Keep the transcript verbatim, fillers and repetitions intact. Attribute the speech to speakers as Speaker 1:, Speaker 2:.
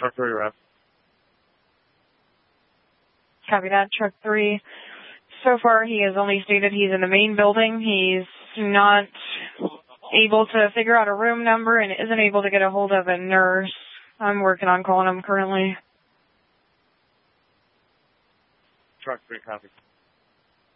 Speaker 1: Truck three, rep.
Speaker 2: Copy that, truck three. So far, he has only stated he's in the main building. He's not able to figure out a room number and isn't able to get a hold of a nurse. I'm working on calling him currently.
Speaker 1: Truck three, copy.